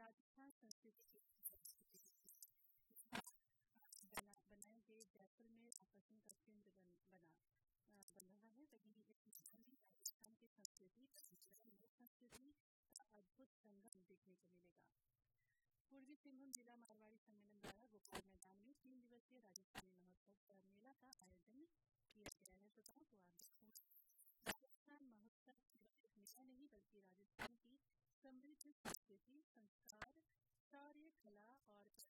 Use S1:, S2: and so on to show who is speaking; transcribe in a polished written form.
S1: राजस्थान संस्कृति के बनाए गए जैसलमेर आकर्षण का केंद्र बन रहा है। वहीं इसमें राजस्थान की संस्कृति लोक संस्कृति का अद्भुत संगम देखने को मिलेगा। पूर्वी सिंहभूम जिला मारवाड़ी सम्मेलन द्वारा गोपाल मैदान में 3 दिवसीय राजस्थानी महोत्सव मेला का आयोजन किया गया है। श्रोताओं को आप राजस्थान महोत्सव केवल एक मेला नहीं बल्कि राजस्थान की समृद्ध संस्कृति, संस्कार, शौर्य, कला और